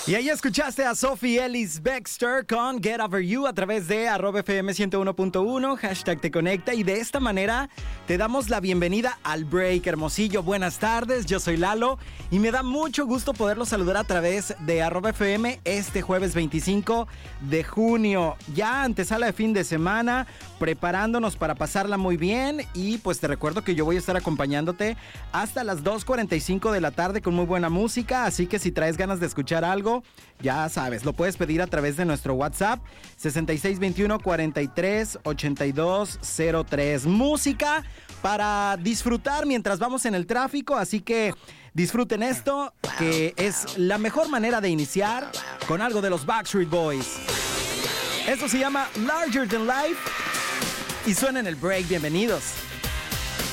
Y ahí escuchaste a Sophie Ellis Bextor con Get Over You a través de @FM 101.1, hashtag te conecta. Y de esta manera te damos la bienvenida al break, Hermosillo. Buenas tardes, yo soy Lalo y me da mucho gusto poderlos saludar a través de @FM este jueves 25 de junio. Ya antesala de fin de semana, preparándonos para pasarla muy bien. Y pues te recuerdo que yo voy a estar acompañándote hasta las 2:45 de la tarde con muy buena música. Así que si traes ganas de escuchar algo, ya sabes, lo puedes pedir a través de nuestro WhatsApp 6621 43 82 03. Música para disfrutar mientras vamos en el tráfico, así que disfruten esto, que es la mejor manera de iniciar con algo de los Backstreet Boys. Esto se llama Larger Than Life y suena en el break. Bienvenidos.